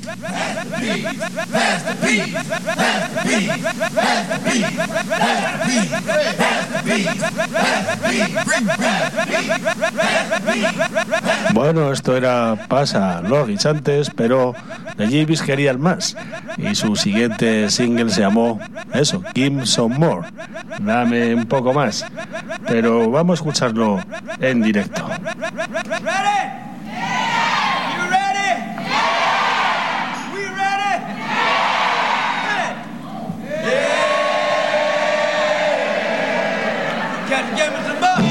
Bueno, esto era Pasa los guisantes, pero The Jeeves querían más y su siguiente single se llamó eso, Give Me Some More, dame un poco más, pero vamos a escucharlo en directo.